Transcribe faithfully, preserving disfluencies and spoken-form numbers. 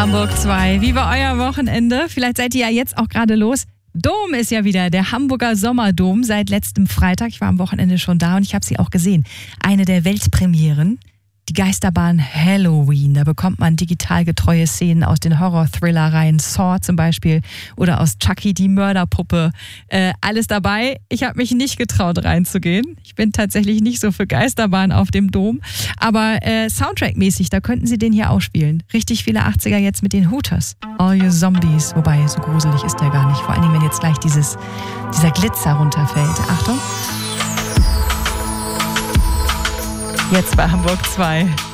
Hamburg zwei. Wie war euer Wochenende? Vielleicht seid ihr ja jetzt auch gerade los. Dom ist ja wieder, der Hamburger Sommerdom seit letztem Freitag. Ich war am Wochenende schon da und ich habe sie auch gesehen. Eine der Weltpremieren, die Geisterbahn Halloween. Da bekommt man digital getreue Szenen aus den Horror-Thriller-Reihen Saw zum Beispiel oder aus Chucky, die Mörderpuppe. Äh, alles dabei. Ich habe mich nicht getraut reinzugehen. Ich bin tatsächlich nicht so für Geisterbahn auf dem Dom. Aber äh, Soundtrack-mäßig, da könnten sie den hier auch spielen. Richtig viele achtziger jetzt mit den Hooters. All You Zombies. Wobei, so gruselig ist der gar nicht. Vor allen Dingen, wenn jetzt gleich dieses, dieser Glitzer runterfällt. Achtung. Jetzt bei Hamburg zwei.